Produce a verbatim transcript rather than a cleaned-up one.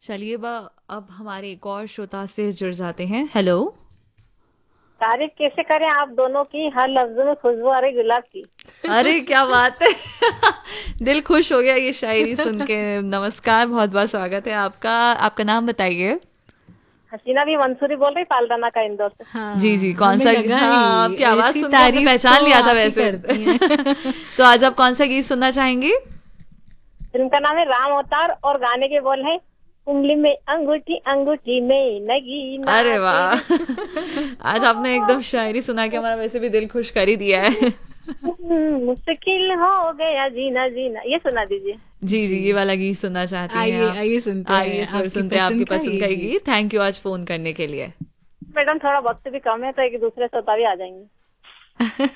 चलिए बा अब हमारे एक और श्रोता से जुड़ जाते हैं। हेलो। तारीफ कैसे करें आप दोनों की, हर लफ्ज में खुशबू आ रही गुलाब की। अरे क्या बात है। दिल खुश हो गया ये शायरी सुन के। नमस्कार, बहुत बहुत स्वागत है आपका। आपका नाम बताइए। हसीना भी मंसूरी बोल रही, पालराना का, इंदौर से। जी जी, हाँ, कौन हमें सा? लगा हाँ, ही आपकी आवाज ऐसी सुन के हमने तारीफ तो पहचान लिया था आप ही वैसे। करती हैं। तो आज आप कौन सा गीत सुनना चाहेंगी? फिल्म का नाम है राम अवतार और गाने के बोल है, उंगली में अंगूठी अंगूठी में नगी ना अरे वाह। तेरे। आज आपने एकदम शायरी सुना के हमारा वैसे भी दिल खुश कर ही दिया है। मुश्किल हो गया जीना जीना, ये सुना दीजिए। जी जी, ये जी, वाला गीत सुनना चाहती हैं आइए आप? आइए सुनते आइए हैं फिर आपकी सुनते हैं आपकी पसंद का पसंद ये का ये गीत। गीत। थैंक यू आज फोन करने के लिए। मैडम थोड़ा वक्त भी कम है तो एक दूसरे श्रोता भी आ जाएंगे।